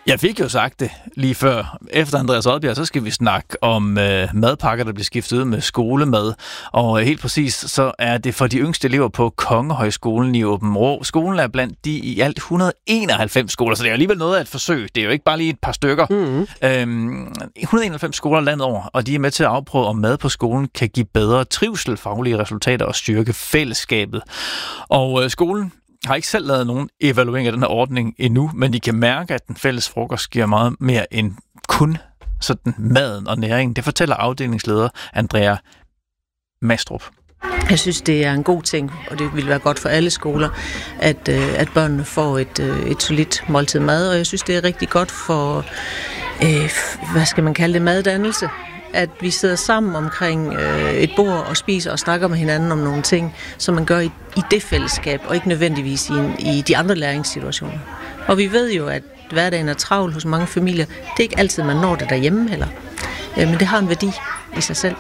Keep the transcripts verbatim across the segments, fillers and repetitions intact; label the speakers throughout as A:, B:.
A: Jeg fik jo sagt det lige før. Efter Andreas Odbjerg, så skal vi snakke om øh, madpakker, der bliver skiftet ud med skolemad. Og øh, helt præcis, så er det for de yngste elever på Kongehøjskolen i Aabenraa. Skolen er blandt de i alt et hundrede og enoghalvfems skoler, så det er alligevel noget af et forsøg. Det er jo ikke bare lige et par stykker. Mm-hmm. Øhm, et hundrede og enoghalvfems skoler landet over, og de er med til at afprøve, om mad på skolen kan give bedre trivsel, faglige resultater og styrke fællesskabet. Og øh, skolen har ikke selv lavet nogen evaluering af den her ordning endnu, men de kan mærke, at den fælles frokost giver meget mere end kun sådan maden og næringen. Det fortæller afdelingsleder Andrea Mastrup.
B: Jeg synes, det er en god ting, og det vil være godt for alle skoler, at, at børnene får et, et solidt måltid mad, og jeg synes, det er rigtig godt for, øh, hvad skal man kalde det, maddannelse. At vi sidder sammen omkring øh, et bord og spiser og snakker med hinanden om nogle ting, som man gør i, i det fællesskab, og ikke nødvendigvis i, i de andre læringssituationer. Og vi ved jo, at hverdagen er travl hos mange familier. Det er ikke altid, man når det derhjemme heller. Øh, men det har en værdi i sig selv.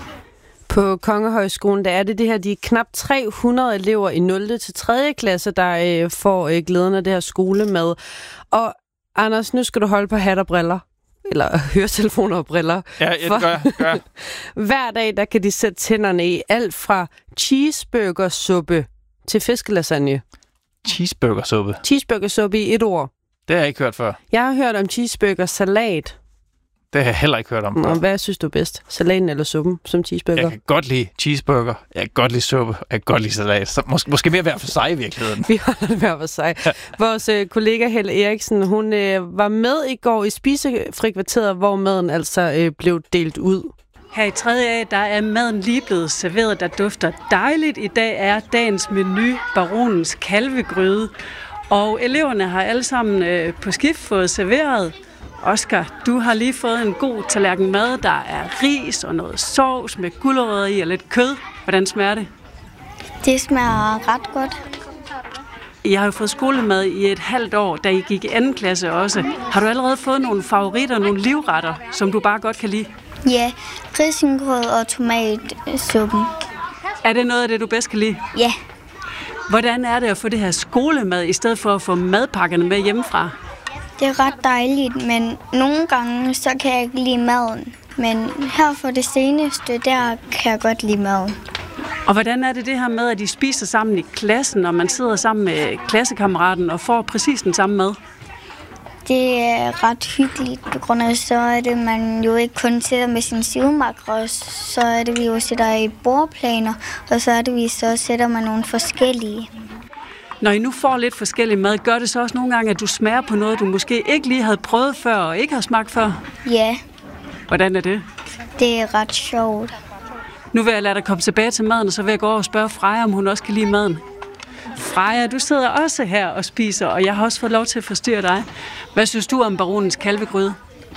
C: På Kongehøjskolen, der er det det her, de knap tre hundrede elever i nul til tredje klasse, der øh, får øh, glæden af det her skolemad. Og Anders, nu skal du holde på hat og briller. Eller høretelefoner og briller.
A: Ja, det gør jeg. Gør.
C: Hver dag, der kan de sætte tænderne i alt fra cheeseburgersuppe til fiskelasagne.
A: Cheeseburgersuppe?
C: Cheeseburgersuppe i et ord.
A: Det har jeg ikke hørt før.
C: Jeg har hørt om cheeseburgersalat.
A: Det har jeg heller ikke hørt om før.
C: Nå, hvad synes du bedst? Salaten eller suppen som cheeseburger?
A: Jeg kan godt lide cheeseburger. Jeg kan godt lide suppe. Jeg kan godt lide salat. Så mås- måske mere hver for sig i virkeligheden.
C: Vi holder det hver for sig. Ja. Vores øh, kollega Helle Eriksen, hun øh, var med i går i spisefrikvarteret, hvor maden altså øh, blev delt ud.
D: Her i tredje A, der er maden lige blevet serveret, der dufter dejligt. I dag er dagens menu Baronens kalvegryde. Og eleverne har alle sammen øh, på skift fået serveret. Oscar, du har lige fået en god tallerken mad. Der er ris og noget sovs med gulerødder i og lidt kød. Hvordan smager det?
E: Det smager ret godt.
D: Jeg har jo fået skolemad i et halvt år, da I gik i anden klasse også. Har du allerede fået nogle favoritter, nogle livretter, som du bare godt kan lide?
E: Ja, risengrød og tomatsuppen.
D: Er det noget af det, du bedst kan lide?
E: Ja.
D: Hvordan er det at få det her skolemad, i stedet for at få madpakkerne med hjemmefra?
E: Det er ret dejligt, men nogle gange så kan jeg ikke lide maden. Men her for det seneste, der kan jeg godt lide maden.
D: Og hvordan er det det her med, at de spiser sammen i klassen, og man sidder sammen med klassekammeraten og får præcis den samme mad?
E: Det er ret hyggeligt, på grund af, så er det, man jo ikke kun sidder med sin sivmakker, så er det, vi jo sætter i bordplaner, og så er det, vi så sætter man nogle forskellige.
D: Når I nu får lidt forskellig mad, gør det så også nogle gange, at du smager på noget, du måske ikke lige havde prøvet før og ikke har smagt før?
E: Ja.
D: Hvordan er det?
E: Det er ret sjovt.
D: Nu vil jeg lade dig komme tilbage til maden, og så vil jeg gå over og spørge Freja, om hun også kan lide maden. Freja, du sidder også her og spiser, og jeg har også fået lov til at forstyrre dig. Hvad synes du om Baronens kalvegryde?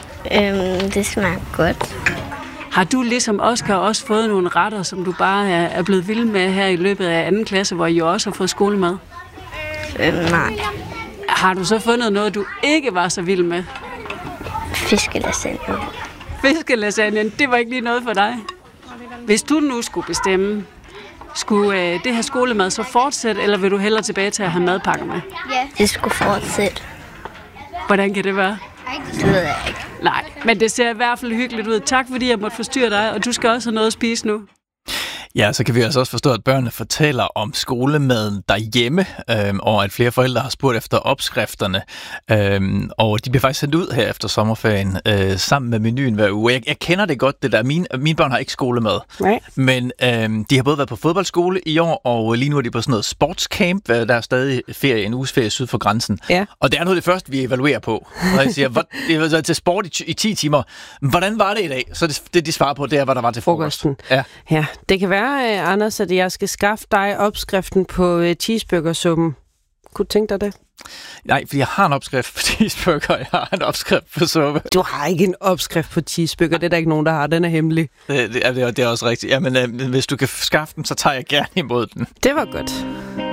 E: Øhm, det smager godt.
D: Har du ligesom Oscar også fået nogle retter, som du bare er blevet vild med her i løbet af anden klasse, hvor I jo også har fået skolemad?
E: Øhm, nej.
D: Har du så fundet noget, du ikke var så vild med?
E: Fiskelasagne.
D: Fiskelasagnen, det var ikke lige noget for dig. Hvis du nu skulle bestemme, skulle øh, det her skolemad så fortsætte, eller vil du hellere tilbage til at have madpakker med?
E: Ja, det skulle fortsætte.
D: Hvordan kan det være?
E: Det ved jeg ikke.
D: Nej, men det ser i hvert fald hyggeligt ud. Tak fordi jeg måtte forstyrre dig, og du skal også have noget at spise nu.
A: Ja, så kan vi altså også forstå, at børnene fortæller om skolemaden derhjemme, øhm, og at flere forældre har spurgt efter opskrifterne. Øhm, og de bliver faktisk sendt ud her efter sommerferien øh, sammen med menuen hver uge. Jeg, jeg kender det godt, det der. Mine, mine børn har ikke skolemad.
C: Nej.
A: Men øhm, de har både været på fodboldskole i år, og lige nu er de på sådan noget sportscamp. Der er stadig ferie, en uges ferie syd for grænsen.
C: Ja.
A: Og det er noget det første, vi evaluerer på. Og jeg siger, det var til sport i, i ti timer. Hvordan var det i dag? Så det, det de svarer på, det er, hvad der var til frokosten.
C: Ja. ja, det kan være, Anders, at jeg skal skaffe dig opskriften på cheeseburgersuppen. Kunne du tænke dig det?
A: Nej, fordi jeg har en opskrift på cheeseburger, og jeg har en opskrift på suppe.
C: Du har ikke en opskrift på cheeseburger, det er der ikke nogen, der har. Den er hemmelig.
A: Det, det, er, det er også rigtigt. Jamen, øh, hvis du kan skaffe den, så tager jeg gerne imod den.
C: Det var godt.